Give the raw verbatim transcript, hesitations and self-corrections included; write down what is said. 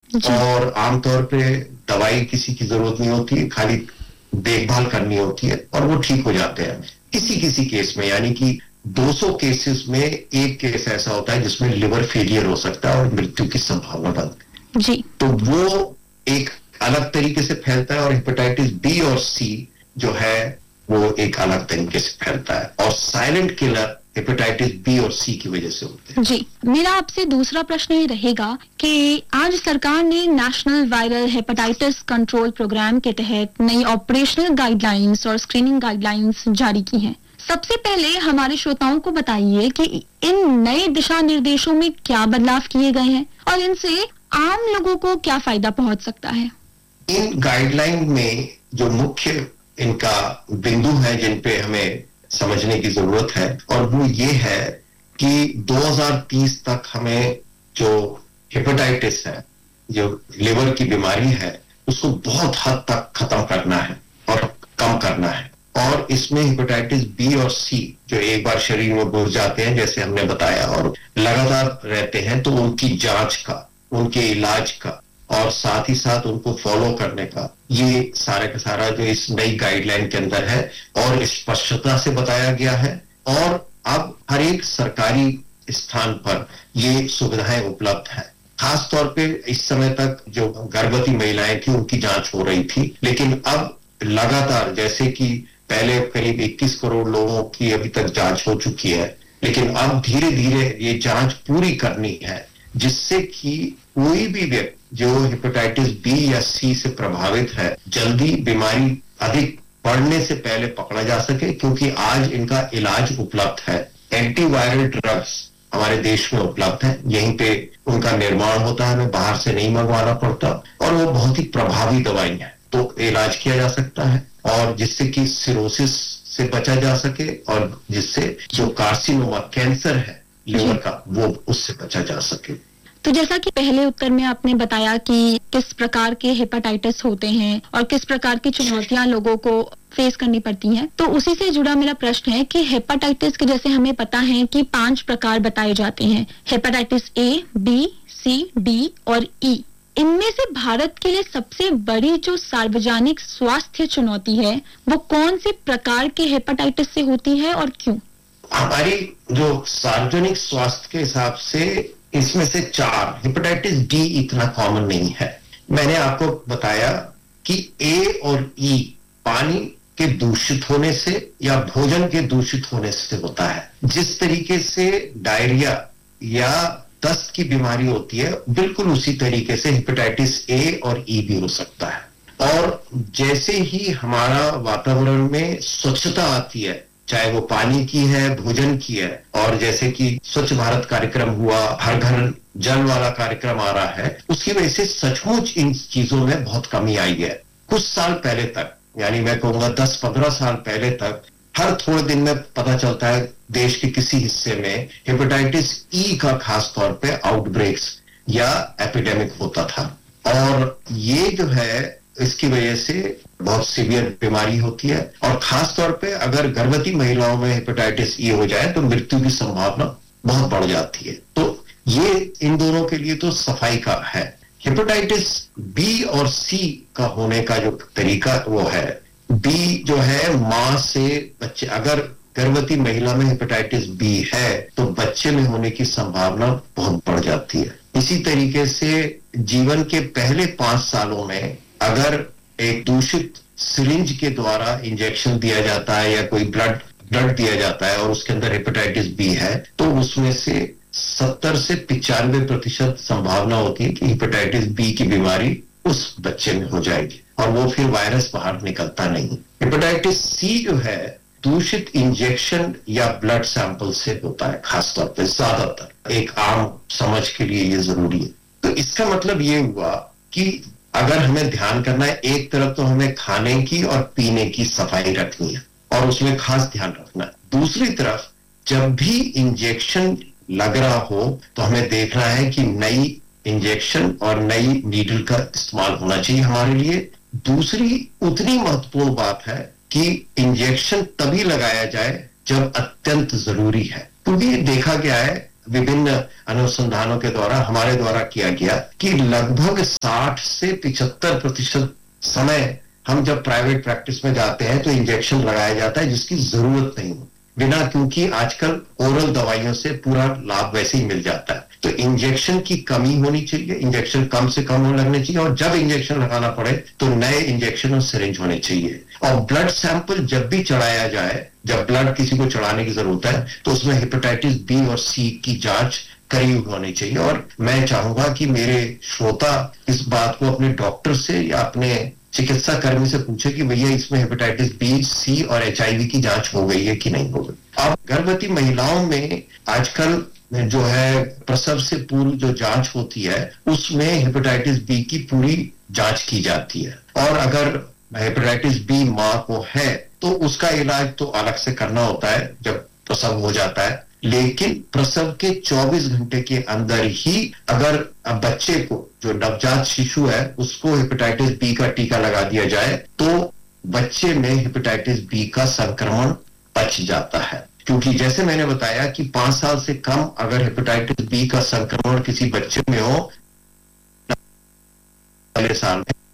और आमतौर पे दवाई किसी की जरूरत नहीं होती है, खाली देखभाल करनी होती है और वो ठीक हो जाते हैं। किसी किसी केस में, यानी कि दो सौ केसेस में एक केस ऐसा होता है जिसमें लिवर फेलियर हो सकता है और मृत्यु की संभावना बनती है जी। तो वो एक अलग तरीके से फैलता है और हेपेटाइटिस बी और सी जो है वो एक अलग तरीके से फैलता है, और साइलेंट किलर हेपेटाइटिस बी और सी की वजह से होते हैं। जी, मेरा आपसे दूसरा प्रश्न ये रहेगा कि आज सरकार ने national viral hepatitis control programme के तहत नई ऑपरेशनल गाइडलाइंस और स्क्रीनिंग गाइडलाइंस जारी की हैं। सबसे पहले हमारे श्रोताओं को बताइए कि इन नए दिशा निर्देशों में क्या बदलाव किए गए हैं और इनसे आम लोगों को क्या फायदा पहुंच सकता है। इन गाइडलाइन में जो मुख्य इनका बिंदु है जिन पे हमें समझने की जरूरत है, और वो ये है कि दो हज़ार तीस तक हमें जो हेपेटाइटिस है, जो लिवर की बीमारी है, उसको बहुत हद तक खत्म करना है और कम करना है। और इसमें हेपेटाइटिस बी और सी जो एक बार शरीर में घुस जाते हैं, जैसे हमने बताया, और लगातार रहते हैं, तो उनकी जांच का, उनके इलाज का और साथ ही साथ उनको फॉलो करने का, ये सारा का सारा जो इस नई गाइडलाइन के अंदर है और स्पष्टता से बताया गया है। और अब हर एक सरकारी स्थान पर ये सुविधाएं उपलब्ध है। खास तौर पे इस समय तक जो गर्भवती महिलाएं थी उनकी जांच हो रही थी, लेकिन अब लगातार, जैसे कि पहले करीब इक्कीस करोड़ लोगों की अभी तक जांच हो चुकी है, लेकिन अब धीरे धीरे ये जांच पूरी करनी है, जिससे कि कोई भी व्यक्ति जो हेपेटाइटिस बी या सी से प्रभावित है जल्दी बीमारी अधिक बढ़ने से पहले पकड़ा जा सके, क्योंकि आज इनका इलाज उपलब्ध है। एंटीवायरल ड्रग्स हमारे देश में उपलब्ध है, यहीं पे उनका निर्माण होता है, हमें बाहर से नहीं मंगवाना पड़ता, और वो बहुत ही प्रभावी दवाई है, तो इलाज किया जा सकता है, और जिससे कि सिरोसिस से बचा जा सके, और जिससे जो कार्सिनोमा कैंसर है लिवर का, वो उससे बचा जा सके। तो जैसा कि पहले उत्तर में आपने बताया कि किस प्रकार के हेपेटाइटिस होते हैं और किस प्रकार की चुनौतियां लोगों को फेस करनी पड़ती हैं, तो उसी से जुड़ा मेरा प्रश्न है कि हेपेटाइटिस के जैसे हमें पता है कि पांच प्रकार बताए जाते हैं, hepatitis A, B, C, D और ई। इनमें से भारत के लिए सबसे बड़ी जो सार्वजनिक स्वास्थ्य चुनौती है वो कौन सी प्रकार के हेपेटाइटिस से होती है और क्यों? हमारी जो सार्वजनिक स्वास्थ्य के हिसाब से इसमें से चार, हेपेटाइटिस डी इतना कॉमन नहीं है। मैंने आपको बताया कि ए और ई पानी के दूषित होने से या भोजन के दूषित होने से होता है। जिस तरीके से डायरिया या दस्त की बीमारी होती है, बिल्कुल उसी तरीके से हेपेटाइटिस ए और ई भी हो सकता है। और जैसे ही हमारा वातावरण में स्वच्छता आती है, चाहे वो पानी की है, भोजन की है, और जैसे कि स्वच्छ भारत कार्यक्रम हुआ, हर घर जल वाला कार्यक्रम आ रहा है, उसकी वजह से सचमुच इन चीजों में बहुत कमी आई है। कुछ साल पहले तक, यानी मैं कहूंगा दस पंद्रह साल पहले तक, हर थोड़े दिन में पता चलता है देश के किसी हिस्से में हेपेटाइटिस ई का खास तौर पे आउटब्रेक्स या एपिडेमिक होता था। और ये जो है, इसकी वजह से बहुत सीवियर बीमारी होती है, और खास तौर पे अगर गर्भवती महिलाओं में हेपेटाइटिस ई हो जाए तो मृत्यु की संभावना बहुत बढ़ जाती है। तो ये इन दोनों के लिए तो सफाई का है। हेपेटाइटिस बी और सी का होने का जो तरीका वो है, बी जो है मां से बच्चे, अगर गर्भवती महिला में हेपेटाइटिस बी है तो बच्चे में होने की संभावना बहुत बढ़ जाती है। इसी तरीके से जीवन के पहले पांच सालों में अगर एक दूषित सिरिंज के द्वारा इंजेक्शन दिया जाता है या कोई ब्लड ब्लड दिया जाता है और उसके अंदर हेपेटाइटिस बी है, तो उसमें से सत्तर से पिचानवे प्रतिशत संभावना होती है कि हेपेटाइटिस बी की बीमारी उस बच्चे में हो जाएगी, और वो फिर वायरस बाहर निकलता नहीं। हेपेटाइटिस सी जो है, दूषित इंजेक्शन या ब्लड सैंपल से होता है, खासतौर पर ज्यादातर। एक आम समझ के लिए ये जरूरी है। तो इसका मतलब ये हुआ कि अगर हमें ध्यान करना है, एक तरफ तो हमें खाने की और पीने की सफाई रखनी है और उसमें खास ध्यान रखना है। दूसरी तरफ जब भी इंजेक्शन लग रहा हो तो हमें देखना है कि नई इंजेक्शन और नई नीडल का इस्तेमाल होना चाहिए हमारे लिए। दूसरी उतनी महत्वपूर्ण बात है कि इंजेक्शन तभी लगाया जाए जब अत्यंत जरूरी है, क्योंकि ये देखा गया है विभिन्न अनुसंधानों के द्वारा हमारे द्वारा किया गया कि लगभग साठ से पचहत्तर प्रतिशत समय हम जब प्राइवेट प्रैक्टिस में जाते हैं तो इंजेक्शन लगाया जाता है जिसकी जरूरत नहीं हो, बिना, क्योंकि आजकल ओरल दवाइयों से पूरा लाभ वैसे ही मिल जाता है। तो इंजेक्शन की कमी होनी चाहिए, इंजेक्शन कम से कम होने लगने चाहिए, और जब इंजेक्शन लगाना पड़े तो नए इंजेक्शन और सिरिंज होने चाहिए। और ब्लड सैंपल जब भी चढ़ाया जाए, जब ब्लड किसी को चढ़ाने की जरूरत है, तो उसमें हेपेटाइटिस बी और सी की जांच करी होनी चाहिए। और मैं चाहूंगा कि मेरे श्रोता इस बात को अपने डॉक्टर से या अपने चिकित्सा कर्मी से पूछे कि भैया इसमें हेपेटाइटिस बी, सी और एचआईवी की जांच हो गई है कि नहीं हो गई। अब गर्भवती महिलाओं में आजकल जो है प्रसव से पूर्व जो जांच होती है उसमें हेपेटाइटिस बी की पूरी जांच की जाती है, और अगर हेपेटाइटिस बी मां को है तो उसका इलाज तो अलग से करना होता है जब प्रसव हो जाता है। लेकिन प्रसव के चौबीस घंटे के अंदर ही अगर बच्चे को, जो नवजात शिशु है, उसको हेपेटाइटिस बी का टीका लगा दिया जाए तो बच्चे में हेपेटाइटिस बी का संक्रमण बच जाता है। क्योंकि जैसे मैंने बताया कि पांच साल से कम अगर हेपेटाइटिस बी का संक्रमण किसी बच्चे में हो पहले साल में